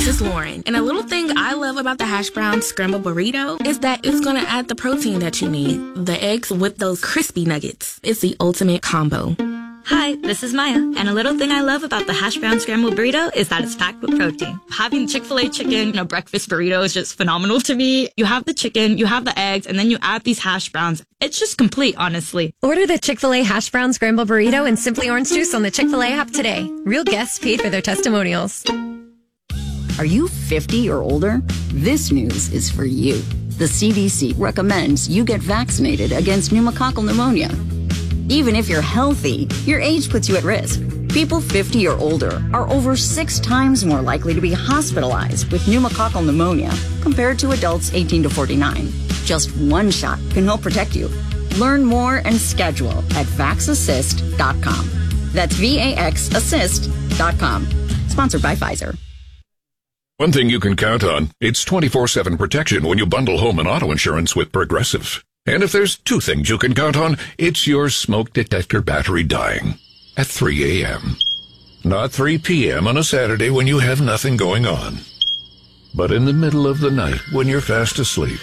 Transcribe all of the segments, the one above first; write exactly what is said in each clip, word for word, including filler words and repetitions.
is Lauren, and a little thing I love about the hash brown scrambled burrito is that it's going to add the protein that you need. The eggs with those crispy nuggets. It's the ultimate combo. Hi, this is Maya, and a little thing I love about the hash brown scrambled burrito is that it's packed with protein. Having Chick-fil-A chicken in a breakfast burrito is just phenomenal to me. You have the chicken, you have the eggs, and then you add these hash browns. It's just complete, honestly. Order the Chick-fil-A hash brown scrambled burrito and Simply Orange Juice on the Chick-fil-A app today. Real guests paid for their testimonials. Are you fifty or older? This news is for you. The C D C recommends you get vaccinated against pneumococcal pneumonia. Even if you're healthy, your age puts you at risk. People fifty or older are over six times more likely to be hospitalized with pneumococcal pneumonia compared to adults eighteen to forty-nine. Just one shot can help protect you. Learn more and schedule at vax assist dot com. That's V A X assist dot com. Sponsored by Pfizer. One thing you can count on, it's twenty-four seven protection when you bundle home and auto insurance with Progressive. And if there's two things you can count on, it's your smoke detector battery dying at three a.m. Not three p.m. on a Saturday when you have nothing going on, but in the middle of the night when you're fast asleep.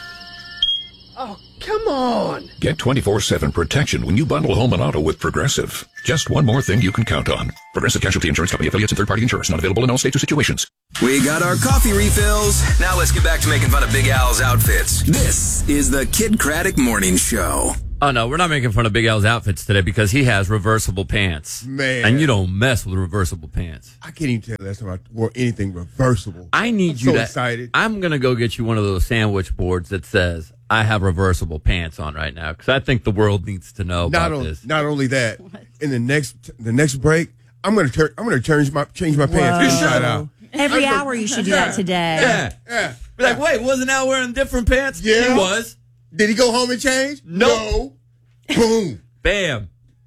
Oh, come on! Get twenty-four seven protection when you bundle home and auto with Progressive. Just one more thing you can count on. Progressive Casualty Insurance Company, affiliates, and third-party insurance. Not available in all states or situations. We got our coffee refills. Now let's get back to making fun of Big Al's outfits. This is the Kid Craddock Morning Show. Oh, no, we're not making fun of Big Al's outfits today because he has reversible pants. Man. And you don't mess with reversible pants. I can't even tell you last time I wore anything reversible. I need I'm you so to. excited. I'm going to go get you one of those sandwich boards that says, I have reversible pants on right now because I think the world needs to know not about on, this. Not only that, in the next the next break, I'm going to turn. I'm going to change my change my pants inside out. Every hour you should do that today. Yeah. Yeah. Be like, wait, wasn't Al wearing different pants? Yeah. He was. Did he go home and change? Nope. No. Boom. Bam.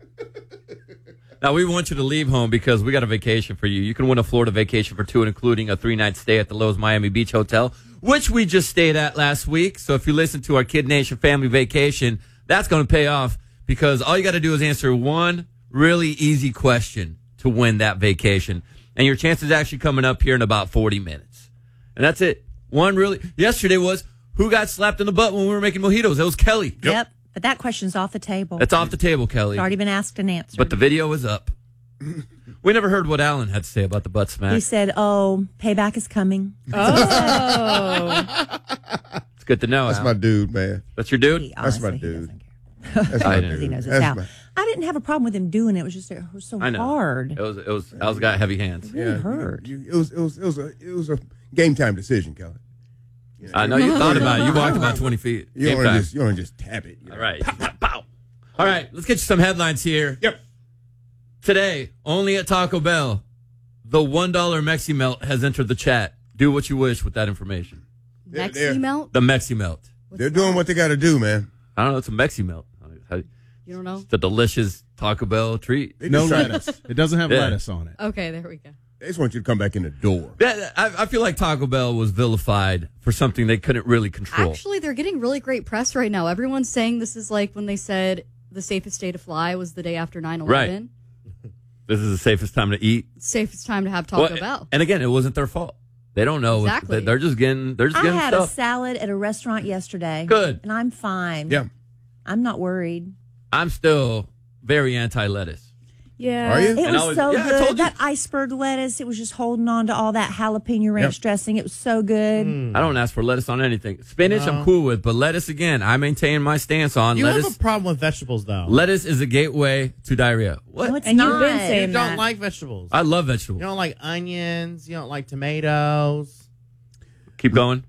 Now, we want you to leave home because we got a vacation for you. You can win a Florida vacation for two, including a three-night stay at the Lowe's Miami Beach Hotel, which we just stayed at last week. So if you listen to our Kid Nation family vacation, that's going to pay off because all you got to do is answer one really easy question to win that vacation. And your chance is actually coming up here in about forty minutes. And that's it. One really, yesterday was, who got slapped in the butt when we were making mojitos? It was Kelly. Yep. yep. But that question's off the table. That's off the table, Kelly. It's already been asked and answered. But the video is up. We never heard what Alan had to say about the butt smack. He said, oh, payback is coming. Oh. It's good to know, That's Al. my dude, man. That's your dude? He, That's my honestly, he dude. doesn't care. That's my I dude. He knows his That's how. my- I didn't have a problem with him doing it. It was just it was so I know. hard. It was, it was, Al's got heavy hands. It really hurt. You, it was it was it was a it was a game time decision, Kelly. You know, I know you thought about it. You walked about twenty feet. You Game don't time. just you don't just tap it. You know? All right. Pow, pow. All right, let's get you some headlines here. Yep. Today, only at Taco Bell, the one dollar Mexi Melt has entered the chat. Do what you wish with that information. They're- Mexi they're- melt? The Mexi Melt. They're doing what they got to do, man. I don't know. It's a Mexi Melt. You don't know? It's a delicious Taco Bell treat. They No just try- lettuce. It doesn't have Yeah. lettuce on it. Okay, there we go. They just want you to come back in the door. Yeah, I, I feel like Taco Bell was vilified for something they couldn't really control. Actually, they're getting really great press right now. Everyone's saying this is like when they said the safest day to fly was the day after nine eleven. Right. This is the safest time to eat. Safest time to have Taco Well, Bell. And again, it wasn't their fault. They don't know. what- Exactly. They're just getting. They're just I getting had a stuff. salad at a restaurant yesterday. Good. And I'm fine. Yeah. I'm not worried. I'm still very anti-lettuce. Yeah. Are you? It And was, I was- so yeah, I good. told you. That iceberg lettuce, it was just holding on to all that jalapeno ranch Yep. dressing. It was so good. I don't ask for lettuce on anything. Spinach, I'm cool with, but lettuce again, I maintain my stance on You lettuce. have a problem with vegetables, though. Lettuce is a gateway to diarrhea. What? No, it's And not. you've been saying you don't that. like vegetables. I love You vegetables. don't like onions. You don't like tomatoes. Keep going.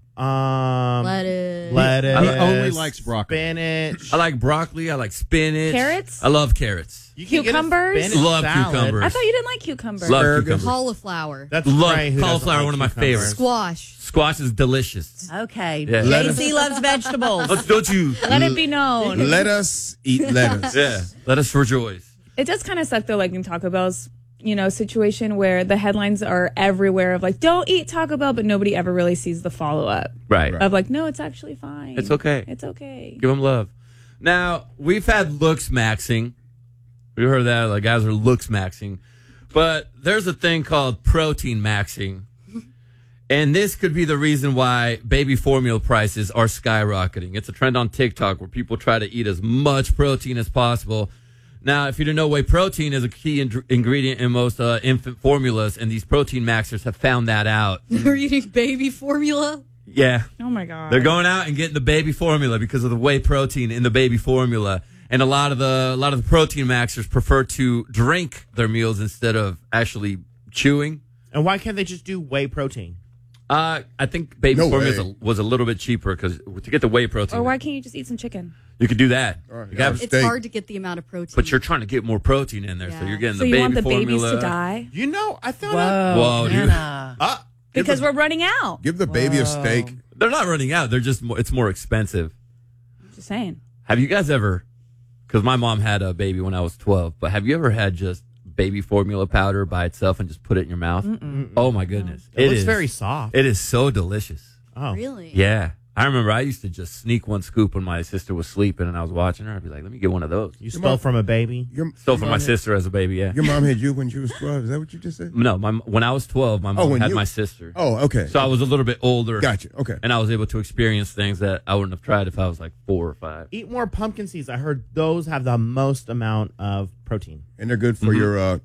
Um, Lettuce. lettuce. He only likes broccoli. Spinach. I like broccoli. I like spinach. Carrots? I love carrots. You can get a Cucumbers? spinach Love salad. cucumbers. I thought you didn't like cucumbers. Love Asparagus. cucumbers. Cauliflower. That's Love Ray who doesn't cauliflower, like one of my cucumbers. favorites. Squash. Squash is delicious. Okay. Yeah. J C loves vegetables. Don't, don't you? Let it be known. Let us eat lettuce. Yeah. Let us rejoice. It does kind of suck though, like in Taco Bell's, you know, situation where the headlines are everywhere of like, don't eat Taco Bell, but nobody ever really sees the follow up Right. of like, no, it's actually fine. It's okay. It's okay. Give them love. Now, we've had looks maxing. We heard that. Like, guys are looks maxing. But there's a thing called protein maxing. And this could be the reason why baby formula prices are skyrocketing. It's a trend on TikTok where people try to eat as much protein as possible. Now, if you didn't know, whey protein is a key in- ingredient in most uh, infant formulas, and these protein maxers have found that out. They're eating baby formula? Yeah. Oh, my God. They're going out and getting the baby formula because of the whey protein in the baby formula. And a lot of the a lot of the protein maxers prefer to drink their meals instead of actually chewing. And why can't they just do whey protein? Uh, I think baby No formula way. was a, was a little bit cheaper because to get the whey protein, Or why can't you just eat some chicken? you could do that. Right, You have- It's hard to get the amount of protein. but you're trying to get more protein in there, so Yeah. you're getting So the you baby want the formula. babies to die? You know, I found Whoa, out. Whoa, dude. Hannah. Uh, Because we're running out. Give the baby a steak. They're not running out. They're just more, it's more expensive. Just saying. Have you guys ever? Because my mom had a baby when I was twelve, but have you ever had just baby formula powder by itself and just put it in your mouth? Mm-mm. Oh my goodness, It looks is very soft. It is so delicious. Oh, Really? Yeah. I remember I used to just sneak one scoop when my sister was sleeping and I was watching her. I'd be like, let me get one of those. You stole from a baby? Your, Stole your from mom my had- sister as a baby, yeah. Your mom had you when she was twelve. Is that what you just said? No, my when I was twelve, my Oh, mom when had you- my sister. Oh, okay. So I was a little bit older. Gotcha. Okay. And I was able to experience things that I wouldn't have tried if I was like four or five. Eat more pumpkin seeds. I heard those have the most amount of protein. And they're good for Mhm. your, uh,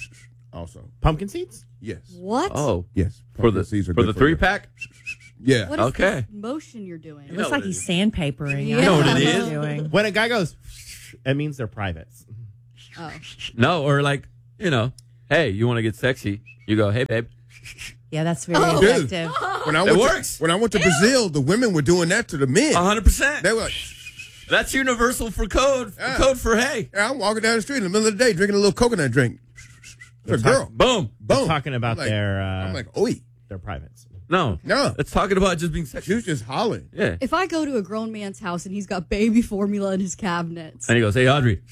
also. Pumpkin seeds? Yes. What? Oh. Yes. For Pumpkin the seeds are for good the for three you. pack? Yeah. What is Okay. this motion you're doing? It looks like he's sandpapering. Yeah. I You know don't what it he's is? doing. When a guy goes, it means they're privates. Oh. No, or like, you know, hey, you want to get sexy? You go, hey, babe. Yeah, that's very Oh. Dude, effective. when I It went works. To, when I went to Brazil, the women were doing that to the men. one hundred percent. They were like, That's universal for code. Yeah. Code for hey. yeah, I'm walking down the street in the middle of the day drinking a little coconut drink. It's a girl. Boom. They're Boom. talking about I'm like- their, uh, I'm like, oi. their privates. No. No. It's talking about just being She sexy. was just hollering. Yeah. If I go to a grown man's house and he's got baby formula in his cabinets, And he goes, hey, Audrey.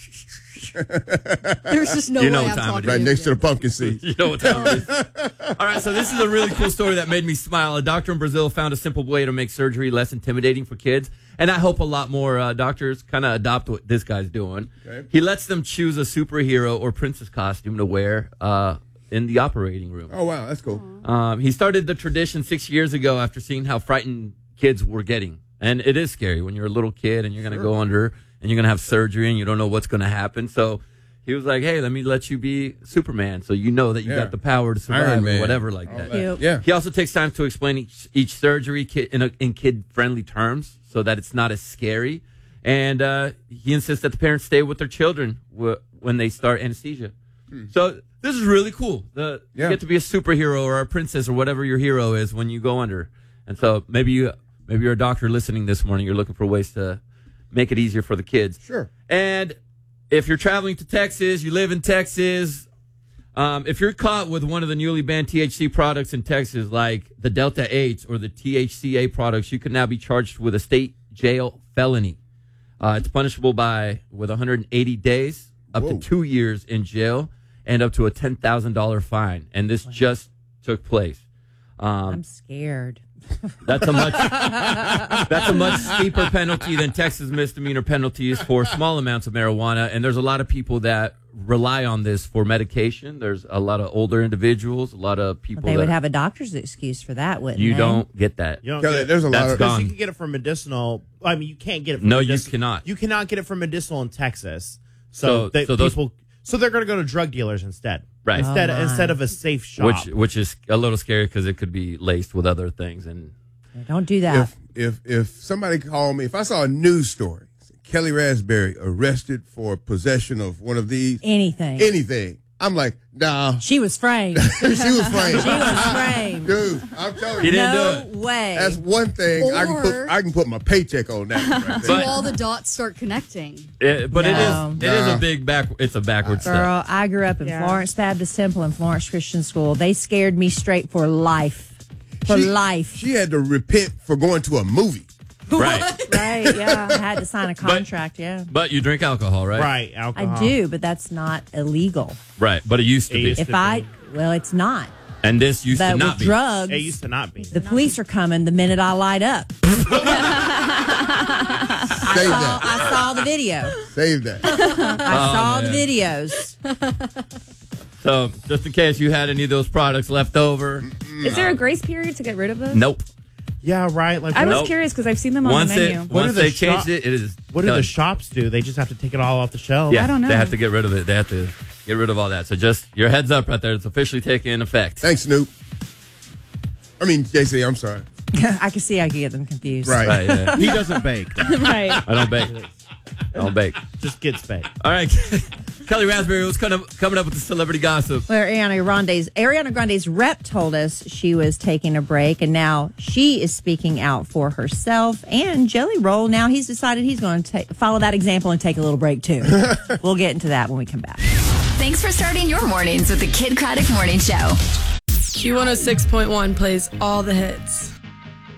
there's just no You way know what I'm time it talking is. Right to next to him. the pumpkin seed. You know what time it is. All right, so this is a really cool story that made me smile. A doctor in Brazil found a simple way to make surgery less intimidating for kids. And I hope a lot more uh, doctors kind of adopt what this guy's doing. Okay. He lets them choose a superhero or princess costume to wear uh, in the operating room. Oh, wow. That's cool. Um, he started the tradition six years ago after seeing how frightened kids were getting. And it is scary when you're a little kid and you're going to go under and you're going to have surgery and you don't know what's going to happen. So he was like, hey, let me let you be Superman so you know that you Yeah. got the power to survive Iron or Man. whatever like All that. Cute. Yeah. He also takes time to explain each, each surgery ki- in, a, in kid-friendly terms so that it's not as scary. And uh, he insists that the parents stay with their children w- when they start anesthesia. So this is really cool. The, Yeah. You get to be a superhero or a princess or whatever your hero is when you go under. And so maybe you maybe you're a doctor listening this morning. You're looking for ways to make it easier for the kids. Sure. And if you're traveling to Texas, you live in Texas, um, if you're caught with one of the newly banned T H C products in Texas, like the Delta eight or the T H C A products, you can now be charged with a state jail felony. Uh, it's punishable by with one hundred eighty days, up Whoa. to two years in jail, and up to a ten thousand dollars fine. And this just took place. Um, I'm scared. that's a much that's a much steeper penalty than Texas misdemeanor penalties for small amounts of marijuana. And there's a lot of people that rely on this for medication. There's a lot of older individuals, a lot of people They that would have a doctor's excuse for that, wouldn't you they? don't get that. You don't Kelly, get- there's a lot That's of. gone. You can get it from medicinal. I mean, you can't get it. From No, you medicinal. cannot. You cannot get it from medicinal in Texas. So- So, they, so those- people. So they're going to go to drug dealers instead. Right. Instead, Oh, my. instead of a safe shop. Which which is a little scary because it could be laced with other things. And Don't do that. If, if if somebody called me, if I saw a news story, Kelly Raspberry arrested for possession of one of these, Anything. anything, I'm like, nah. She was framed. she was framed. She was framed. Dude, I'm telling He you. didn't no do it. way. That's one thing I can Or- put. I can put my paycheck on that. One right Do there. all the dots start connecting? it, but No. it is it is Nah. a big back. It's a backward step. Girl, I grew up in Yeah. Florence Baptist Temple and Florence Christian School. They scared me straight for life. For She- life. She had to repent for going to a movie. Right. Right, yeah. I had to sign a contract, yeah. But you drink alcohol, right? right, alcohol. I do, but that's not illegal. Right. But it used to It be. used If to I, be. well, it's not. And this used But to with not be. drugs, It used to not be. the police are coming the minute I light up. I Save saw, that. I saw the video. Save that. I saw man. the videos. So just in case you had any of those products left over, Is there a grace period to get rid of those? Nope. Yeah, right. Like I was Nope. curious because I've seen them on Once the it menu. What once do the they shop- changed it, it is. what do done. the shops do? They just have to take it all off the shelf. Yeah, I don't know. They have to get rid of it. They have to get rid of all that. So just your heads up right there. It's officially taking effect. Thanks, Snoop. I mean, J C, I'm sorry. I can see I could get them confused. Right. Right, yeah. He doesn't bake. Right. I don't bake. I don't bake. Just gets baked. All right. Kelly Raspberry, what's kind of coming up with the celebrity gossip? Well, Ariana Grande's Ariana Grande's rep told us she was taking a break, and now she is speaking out for herself. And Jelly Roll, now he's decided he's going to follow that example and take a little break too. We'll get into that when we come back. Thanks for starting your mornings with the Kid Craddock Morning Show. Q one oh six point one plays all the hits.